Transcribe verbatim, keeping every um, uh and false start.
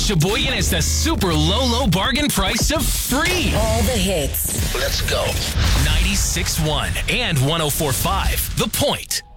Sheboygan is the super low, low bargain price of free. All the hits. Let's go. ninety-six point one and one oh four point five The Point.